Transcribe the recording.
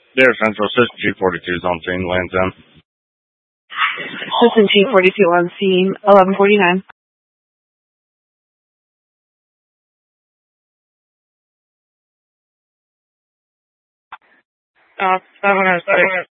Dear Central, System G42 is on scene, lands in. System G42 on scene, 1149. 706.